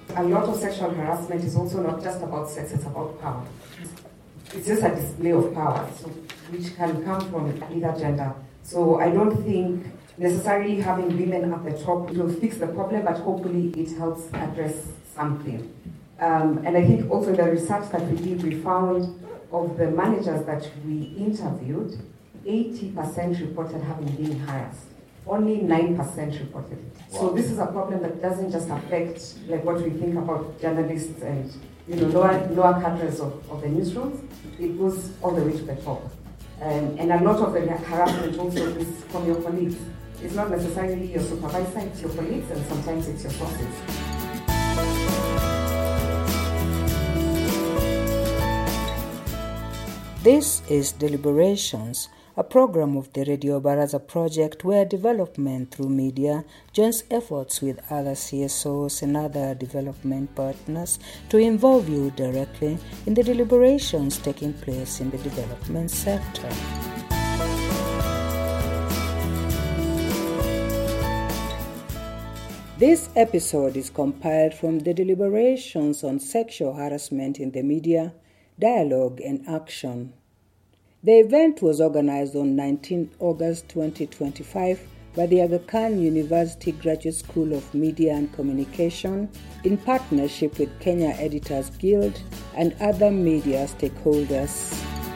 A lot of sexual harassment is also not just about sex, it's about power. It's just a display of power, so, which can come from either gender. So I don't think necessarily having women at the top will fix the problem, but hopefully it helps address something. And I think also in the research that we did, we found of the managers that we interviewed, 80% reported having been harassed. Only 9% reported it. Wow. So this is a problem that doesn't just affect like what we think about journalists and lower cadres of the newsrooms. It goes all the way to the top. And a lot of the harassment also is from your colleagues. It's not necessarily your supervisor, it's your colleagues, and sometimes it's your bosses. This is Deliberations, a program of the Radio Baraza project where development through media joins efforts with other CSOs and other development partners to involve you directly in the deliberations taking place in the development sector. This episode is compiled from the deliberations on sexual harassment in the media, dialogue and action. The event was organized on 19 August 2025 by the Aga Khan University Graduate School of Media and Communication in partnership with Kenya Editors Guild and other media stakeholders.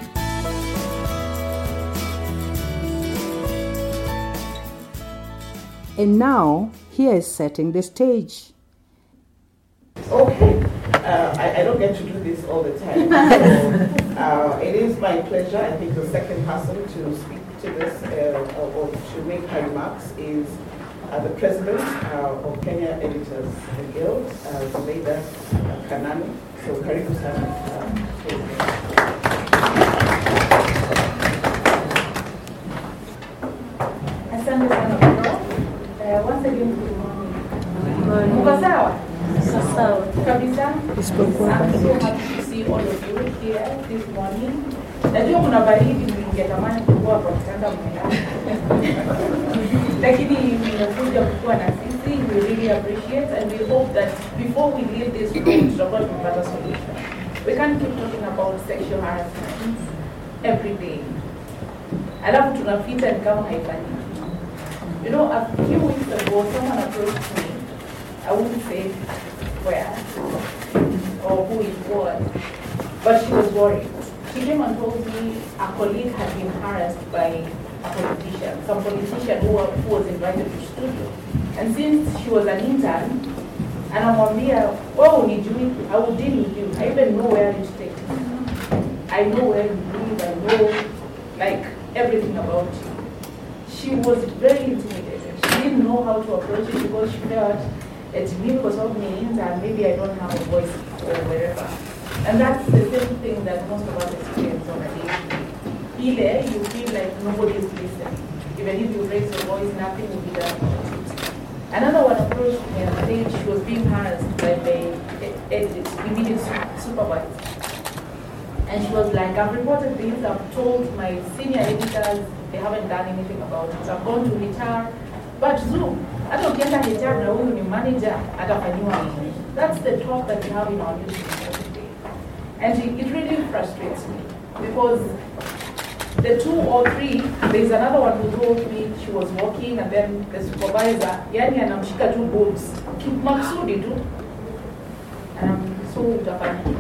And now, here is setting the stage. Okay. I don't get to do this all the time. So, it is my pleasure. I think the second person to speak to this or to make her remarks is the president of Kenya Editors Guild, Zubeida Kanani. So, karibu sana. Asante sana bro. Once again, good morning. Muko sawa? Sawa. Kabisa. I'm so happy to see all of you here this morning. Najua kuna baridi ningetamani kuwa kwa kitanda mwenyewe. Lakini mmekuja kuwa na sisi, we really appreciate and we hope that before we leave this room, tutakuwa tumepata solution. We can't keep talking about sexual harassment every day. Alafu tunapita ni kama haifanyiki. You know, a few weeks ago, someone approached me. I wouldn't say where or who it was, but she was worried. She came and told me a colleague had been harassed by a politician, some politician who was invited to studio. And since she was an intern, and I'm on here, oh, I will deal with you. I even know where you stay. I know where you live. I know, like, everything about you. She was very intimidated. She didn't know how to approach it because she felt it's me because of me and maybe I don't have a voice or wherever. And that's the same thing that most of us experience on a daily basis. You feel like nobody is listening. Even if you raise your voice, nothing will be done about it. Another one approached me and said she was being harassed by the immediate supervisor. And she was like, I've reported this, I've told my senior editors, they haven't done anything about it. I've gone to HR, but Zoom, hata ukienda HR na huyu ni manager, atafanyiwa nini? That's the talk that we have in our newsroom every day. And it really frustrates me because the 2 or 3, there's another one who told me she was walking and then the supervisor, yani anamshika 2 boobs, maksudi tu. And I'm so utafanya.